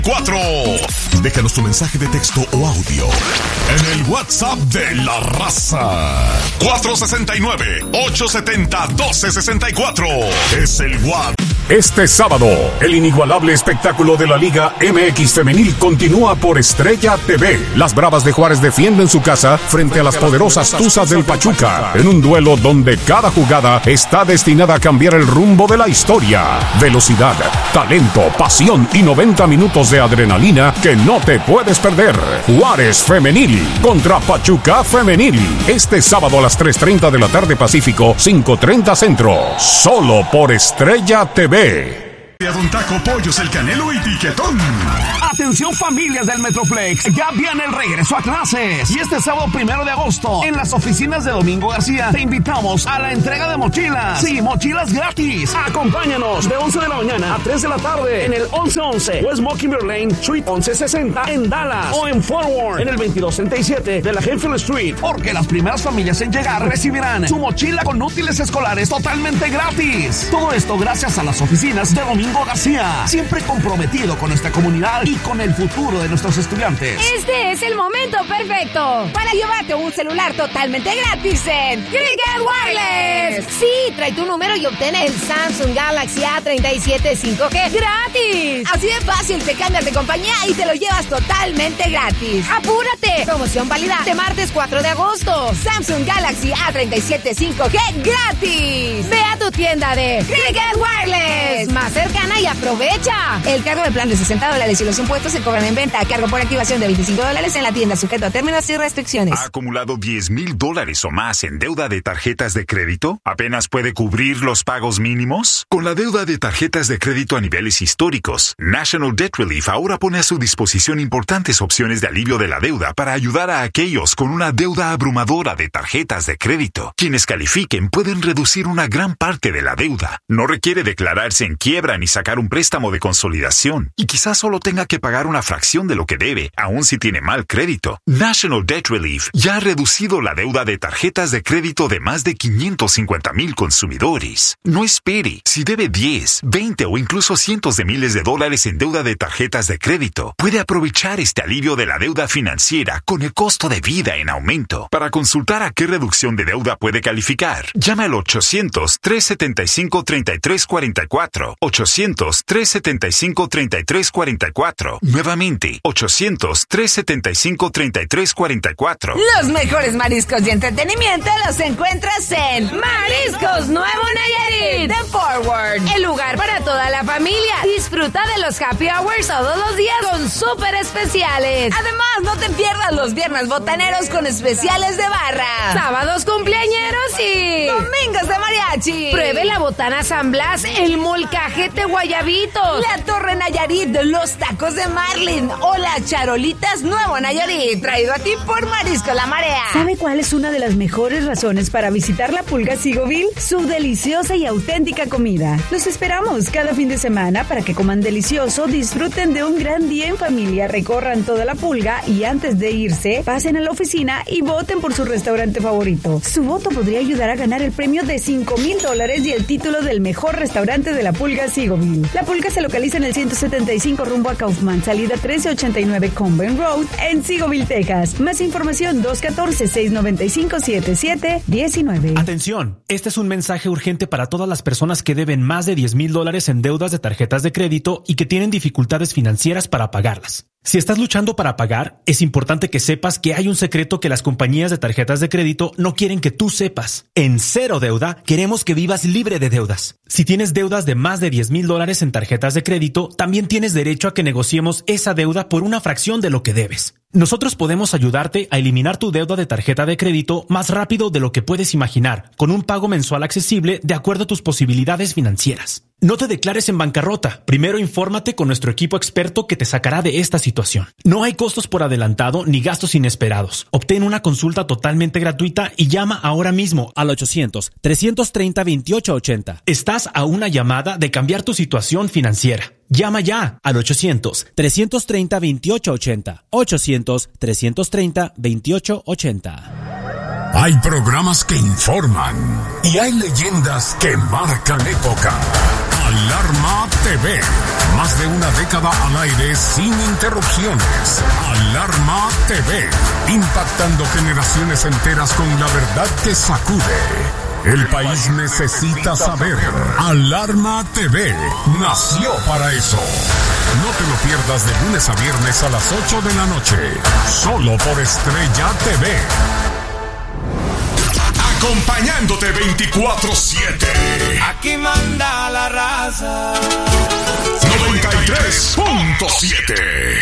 4. Déjanos tu mensaje de texto o audio en el WhatsApp de La Raza. 469-870-1264. Es el WhatsApp. Este sábado, el inigualable espectáculo de la Liga MX Femenil continúa por Estrella TV. Las Bravas de Juárez defienden su casa frente a las poderosas Tuzas del Pachuca, en un duelo donde cada jugada está destinada a cambiar el rumbo de la historia. Velocidad, talento, pasión y 90 minutos de adrenalina que no te puedes perder. Juárez Femenil contra Pachuca Femenil. Este sábado a las 3:30 de la tarde Pacífico, 5:30 Centro. Solo por Estrella TV. A Don Taco, Pollos, El Canelo y Piquetón. Atención familias del Metroplex, ya viene el regreso a clases. Y este sábado 1 de agosto, en las oficinas de Domingo García, te invitamos a la entrega de mochilas. Sí, mochilas gratis. Acompáñanos de 11 de la mañana a 3 de la tarde en el 1111 West Mockingbird Lane, Suite 1160 en Dallas. O en Forward en el 2267 de la Henfield Street. Porque las primeras familias en llegar recibirán su mochila con útiles escolares totalmente gratis. Todo esto gracias a las oficinas de Domingo García, siempre comprometido con nuestra comunidad y con el futuro de nuestros estudiantes. Este es el momento perfecto para llevarte un celular totalmente gratis en Cricket Wireless. Sí, trae tu número y obtén el Samsung Galaxy A37 5G gratis. Así de fácil, te cambias de compañía y te lo llevas totalmente gratis. ¡Apúrate! Promoción válida de martes 4 de agosto. Samsung Galaxy A37 5G gratis. Ve a tu tienda de Cricket Wireless más cercana y aprovecha. El cargo de plan de $60 y los impuestos se cobran en venta. Cargo por activación de $25 en la tienda, sujeto a términos y restricciones. ¿Ha acumulado $10,000 o más en deuda de tarjetas de crédito? ¿Apenas puede cubrir los pagos mínimos? Con la deuda de tarjetas de crédito a niveles históricos, National Debt Relief ahora pone a su disposición importantes opciones de alivio de la deuda para ayudar a aquellos con una deuda abrumadora de tarjetas de crédito. Quienes califiquen pueden reducir una gran parte de la deuda. No requiere declararse en quiebra ni sacar un préstamo de consolidación, y quizás solo tenga que pagar una fracción de lo que debe, aun si tiene mal crédito. National Debt Relief ya ha reducido la deuda de tarjetas de crédito de más de 550,000 consumidores. No espere. Si debe 10, 20 o incluso cientos de miles de dólares en deuda de tarjetas de crédito, puede aprovechar este alivio de la deuda financiera con el costo de vida en aumento. Para consultar a qué reducción de deuda puede calificar, llama al 800-375-3344. 800-375-3344. Nuevamente, 800-375-3344. Los mejores mariscos y entretenimiento los encuentras en Mariscos Nuevo Nayarit de Forward. El lugar para toda la familia. Disfruta de los happy hours todos los días con súper especiales. Además, no te pierdas los viernes botaneros con especiales de barra. Sábados cumpleañeros y domingos de mariachi. Pruebe la botana San Blas, el molcajete Guayabitos, la Torre Nayarit, los tacos de Marlin o las charolitas Nuevo Nayarit, traído a ti por Marisco La Marea. ¿Sabe cuál es una de las mejores razones para visitar la Pulga Seagoville? Su deliciosa y auténtica comida. Los esperamos cada fin de semana para que coman delicioso, disfruten de un gran día en familia, recorran toda la Pulga y antes de irse, pasen a la oficina y voten por su restaurante favorito. Su voto podría ayudar a ganar el premio de $5,000 y el título del mejor restaurante de la Pulga Seagoville. La Pulga se localiza en el 175 rumbo a Kaufman, salida 1389 Combine Road, en Seagoville, Texas. Más información 214-695-7719. Atención, este es un mensaje urgente para todas las personas que deben más de $10,000 en deudas de tarjetas de crédito y que tienen dificultades financieras para pagarlas. Si estás luchando para pagar, es importante que sepas que hay un secreto que las compañías de tarjetas de crédito no quieren que tú sepas. En Cero Deuda, queremos que vivas libre de deudas. Si tienes deudas de más de $10,000 en tarjetas de crédito, también tienes derecho a que negociemos esa deuda por una fracción de lo que debes. Nosotros podemos ayudarte a eliminar tu deuda de tarjeta de crédito más rápido de lo que puedes imaginar, con un pago mensual accesible de acuerdo a tus posibilidades financieras. No te declares en bancarrota. Primero infórmate con nuestro equipo experto que te sacará de esta situación. No hay costos por adelantado ni gastos inesperados. Obtén una consulta totalmente gratuita y llama ahora mismo al 800-330-2880. Estás a una llamada de cambiar tu situación financiera. Llama ya al 800-330-2880. 800-330-2880. Hay programas que informan y hay leyendas que marcan época. Alarma TV. Más de una década al aire sin interrupciones. Alarma TV. Impactando generaciones enteras con la verdad que sacude. El país necesita saber. Alarma TV nació para eso. No te lo pierdas de lunes a viernes a las 8 de la noche. Solo por Estrella TV. Acompañándote 24/7. Aquí manda la raza. 93.7.